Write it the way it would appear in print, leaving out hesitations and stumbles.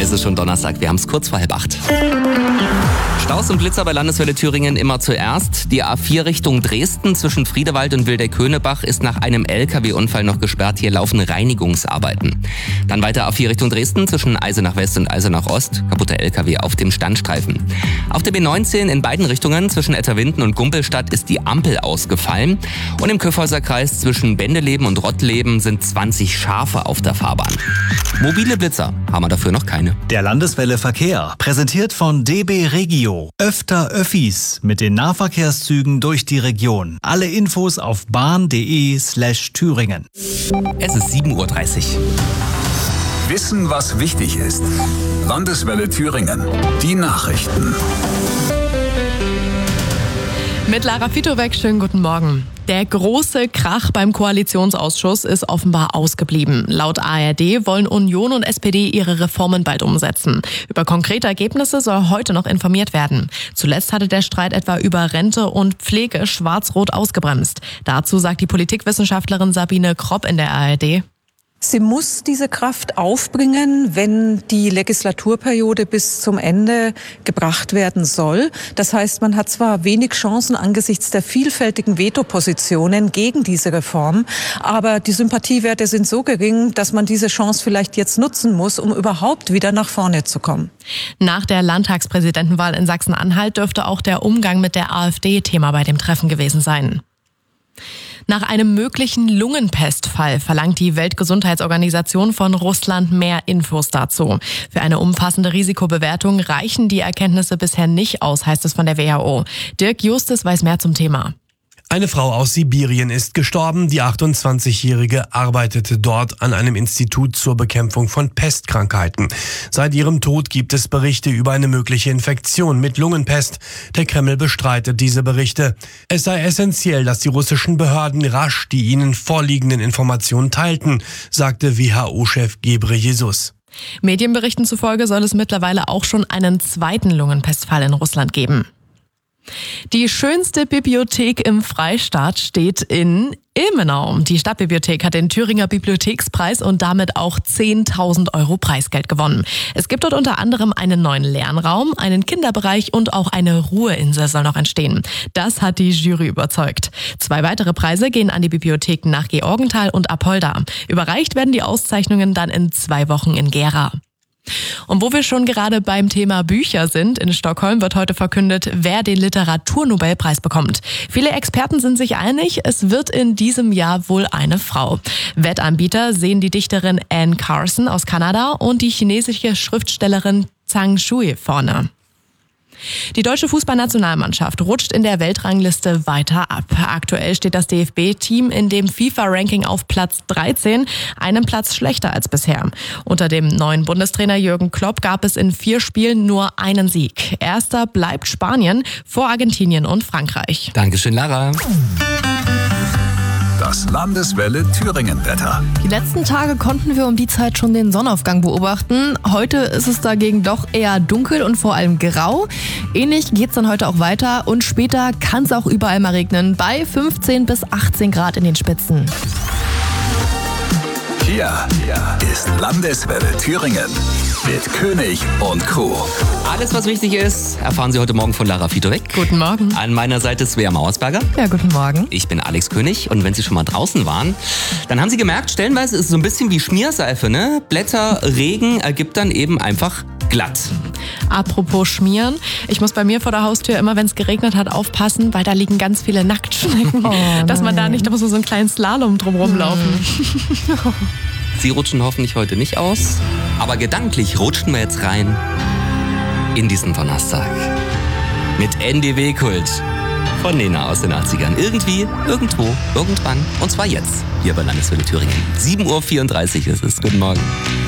Es ist schon Donnerstag, wir haben es kurz vor 7:30. Staus und Blitzer bei Landeswelle Thüringen immer zuerst. Die A4 Richtung Dresden zwischen Friedewald und Wildeck-Höhnebach ist nach einem LKW-Unfall noch gesperrt. Hier laufen Reinigungsarbeiten. Dann weiter A4 Richtung Dresden zwischen Eisenach West und Eisenach Ost. Kaputter LKW auf dem Standstreifen. Auf der B19 in beiden Richtungen zwischen Etterwinden und Gumpelstadt ist die Ampel ausgefallen. Und im Kyffhäuser Kreis zwischen Bendeleben und Rottleben sind 20 Schafe auf der Fahrbahn. Mobile Blitzer haben wir dafür noch keine. Der Landeswelle Verkehr, präsentiert von DB Regio. Öfter Öffis mit den Nahverkehrszügen durch die Region. Alle Infos auf bahn.de/Thüringen. Es ist 7:30 Uhr. Wissen, was wichtig ist. Landeswelle Thüringen. Die Nachrichten. Mit Lara Fitowek, schönen guten Morgen. Der große Krach beim Koalitionsausschuss ist offenbar ausgeblieben. Laut ARD wollen Union und SPD ihre Reformen bald umsetzen. Über konkrete Ergebnisse soll heute noch informiert werden. Zuletzt hatte der Streit etwa über Rente und Pflege schwarz-rot ausgebremst. Dazu sagt die Politikwissenschaftlerin Sabine Kropp in der ARD. Sie muss diese Kraft aufbringen, wenn die Legislaturperiode bis zum Ende gebracht werden soll. Das heißt, man hat zwar wenig Chancen angesichts der vielfältigen Vetopositionen gegen diese Reform, aber die Sympathiewerte sind so gering, dass man diese Chance vielleicht jetzt nutzen muss, um überhaupt wieder nach vorne zu kommen. Nach der Landtagspräsidentenwahl in Sachsen-Anhalt dürfte auch der Umgang mit der AfD Thema bei dem Treffen gewesen sein. Nach einem möglichen Lungenpestfall verlangt die Weltgesundheitsorganisation von Russland mehr Infos dazu. Für eine umfassende Risikobewertung reichen die Erkenntnisse bisher nicht aus, heißt es von der WHO. Dirk Justus weiß mehr zum Thema. Eine Frau aus Sibirien ist gestorben. Die 28-Jährige arbeitete dort an einem Institut zur Bekämpfung von Pestkrankheiten. Seit ihrem Tod gibt es Berichte über eine mögliche Infektion mit Lungenpest. Der Kreml bestreitet diese Berichte. Es sei essentiell, dass die russischen Behörden rasch die ihnen vorliegenden Informationen teilten, sagte WHO-Chef Ghebreyesus. Medienberichten zufolge soll es mittlerweile auch schon einen zweiten Lungenpestfall in Russland geben. Die schönste Bibliothek im Freistaat steht in Ilmenau. Die Stadtbibliothek hat den Thüringer Bibliothekspreis und damit auch 10.000 € Preisgeld gewonnen. Es gibt dort unter anderem einen neuen Lernraum, einen Kinderbereich und auch eine Ruheinsel soll noch entstehen. Das hat die Jury überzeugt. 2 weitere Preise gehen an die Bibliotheken nach Georgenthal und Apolda. Überreicht werden die Auszeichnungen dann in 2 Wochen in Gera. Und wo wir schon gerade beim Thema Bücher sind, in Stockholm wird heute verkündet, wer den Literaturnobelpreis bekommt. Viele Experten sind sich einig, es wird in diesem Jahr wohl eine Frau. Wettanbieter sehen die Dichterin Anne Carson aus Kanada und die chinesische Schriftstellerin Zhang Shui vorne. Die deutsche Fußballnationalmannschaft rutscht in der Weltrangliste weiter ab. Aktuell steht das DFB-Team in dem FIFA-Ranking auf Platz 13, einen Platz schlechter als bisher. Unter dem neuen Bundestrainer Jürgen Klopp gab es in 4 Spielen nur einen Sieg. Erster bleibt Spanien vor Argentinien und Frankreich. Dankeschön, Lara. Das Landeswelle Thüringen-Wetter. Die letzten Tage konnten wir um die Zeit schon den Sonnenaufgang beobachten. Heute ist es dagegen doch eher dunkel und vor allem grau. Ähnlich geht's dann heute auch weiter und später kann es auch überall mal regnen, bei 15 bis 18 Grad in den Spitzen. Hier ist Landeswelle Thüringen mit König und Co. Alles, was wichtig ist, erfahren Sie heute Morgen von Lara Fitowek. Guten Morgen. An meiner Seite ist Svea Mauersberger. Ja, guten Morgen. Ich bin Alex König und wenn Sie schon mal draußen waren, dann haben Sie gemerkt, stellenweise ist es so ein bisschen wie Schmierseife, ne? Blätter, Regen ergibt dann eben einfach glatt. Apropos Schmieren, ich muss bei mir vor der Haustür immer, wenn es geregnet hat, aufpassen, weil da liegen ganz viele Nacktschnecken, dass man da nicht, da muss man so einen kleinen Slalom drumherum laufen. Sie rutschen hoffentlich heute nicht aus, aber gedanklich rutschen wir jetzt rein in diesen Donnerstag mit NDW-Kult von Nena aus den 80ern. Irgendwie, irgendwo, irgendwann und zwar jetzt hier bei Landeswelle Thüringen. 7:34 Uhr ist es. Guten Morgen.